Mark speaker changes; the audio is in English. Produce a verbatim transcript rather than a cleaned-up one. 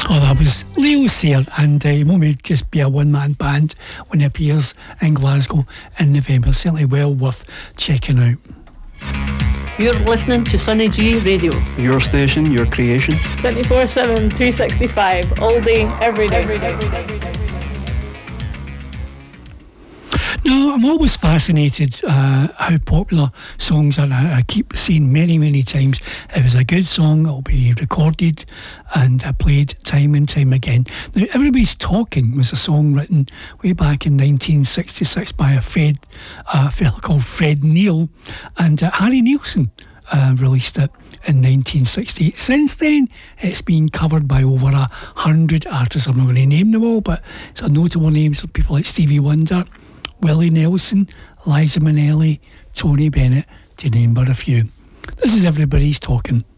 Speaker 1: Oh, that was Leo Sayer, and uh, it won't just be a one-man band when he appears in Glasgow in November. Certainly well worth checking out.
Speaker 2: You're listening to Sunny G Radio.
Speaker 3: Your station, your creation.
Speaker 4: twenty-four seven, three sixty-five, all day, every day. Every day, every day, every day.
Speaker 1: No, I'm always fascinated uh, how popular songs are. I, I keep saying many, many times, if it's a good song, it'll be recorded and uh, played time and time again. Now, Everybody's Talking was a song written way back in nineteen sixty-six by a Fred, uh, fellow called Fred Neil, and uh, Harry Nilsson uh, released it in nineteen sixty-eight. Since then, it's been covered by over a hundred artists. I'm not going to name them all, but some notable names of people like Stevie Wonder, Willie Nelson, Liza Minnelli, Tony Bennett, to name but a few. This is Everybody's Talking.